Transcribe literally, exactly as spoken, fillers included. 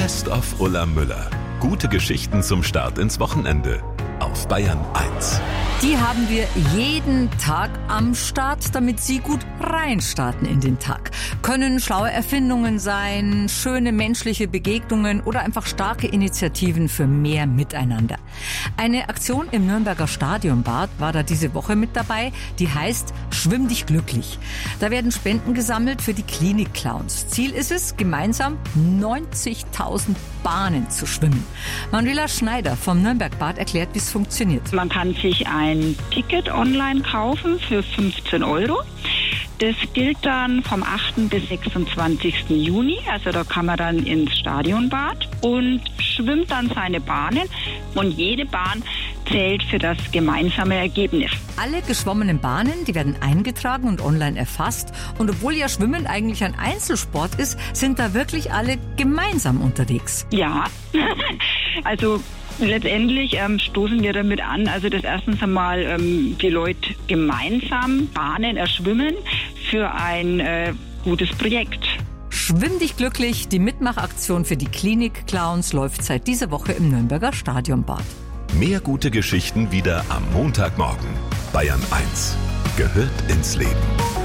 Best of Ulla Müller. Gute Geschichten zum Start ins Wochenende auf Bayern eins. Die haben wir jeden Tag am Start, damit Sie gut reinstarten in den Tag. Können schlaue Erfindungen sein, schöne menschliche Begegnungen oder einfach starke Initiativen für mehr Miteinander. Eine Aktion im Nürnberger Stadionbad war da diese Woche mit dabei, die heißt Schwimm dich glücklich. Da werden Spenden gesammelt für die Klinik-Clowns. Ziel ist es, gemeinsam neunzigtausend Bahnen zu schwimmen. Manuela Schneider vom Nürnberg-Bad erklärt, wie es funktioniert. Man kann sich ein Ticket online kaufen für fünfzehn Euro. Das gilt dann vom achten bis sechsundzwanzigsten Juni. Also da kann man dann ins Stadionbad und schwimmt dann seine Bahnen. Und jede Bahn zählt für das gemeinsame Ergebnis. Alle geschwommenen Bahnen, die werden eingetragen und online erfasst. Und obwohl ja Schwimmen eigentlich ein Einzelsport ist, sind da wirklich alle gemeinsam unterwegs. Ja, also letztendlich ähm, stoßen wir damit an, also das erstens einmal ähm, die Leute gemeinsam Bahnen erschwimmen für ein äh, gutes Projekt. Schwimm dich glücklich, die Mitmachaktion für die Klinik-Clowns läuft seit dieser Woche im Nürnberger Stadionbad. Mehr gute Geschichten wieder am Montagmorgen. Bayern eins gehört ins Leben.